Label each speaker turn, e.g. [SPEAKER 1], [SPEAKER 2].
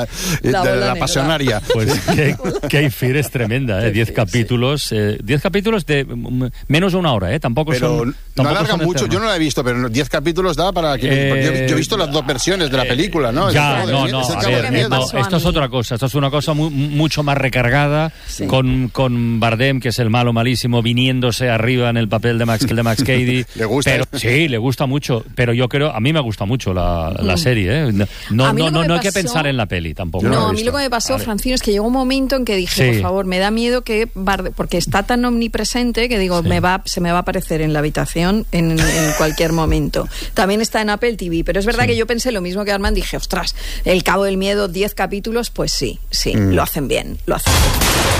[SPEAKER 1] la pasionaria.
[SPEAKER 2] Pues Cape Fear es tremenda, 10 capítulos. 10 capítulos de menos de una hora, Tampoco
[SPEAKER 1] pero
[SPEAKER 2] son.
[SPEAKER 1] No alargan mucho, yo no la he visto, pero 10 capítulos da para que. Yo he visto las dos versiones de la película, ¿no?
[SPEAKER 2] Ya, no. Esto es otra cosa. Esto es una cosa mucho más recargada, con Bardem, que es el malo malísimo, viniéndose arriba en el papel de Max Cady.
[SPEAKER 1] ¿Le gusta?
[SPEAKER 2] Pero, sí, le gusta mucho. Pero yo creo, a mí me gusta mucho la serie, No hay que pensar en la peli tampoco.
[SPEAKER 3] No, a mí lo que me pasó, Francino, es que llegó un momento en que dije, por favor, me da miedo que Bardem, porque está tan omnipresente que digo, se me va a aparecer en la habitación en cualquier momento. También está en Apple TV, pero es verdad que yo pensé lo mismo que Armand, dije, ostras, El Cabo del Miedo, 10 capítulos, pues sí, lo hacen bien, lo hacen bien.